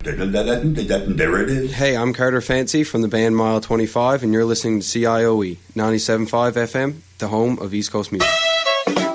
There it is. Hey, I'm Carter Fancy from the band Mile 25, and you're listening to CIOE 97.5 FM, the home of East Coast music.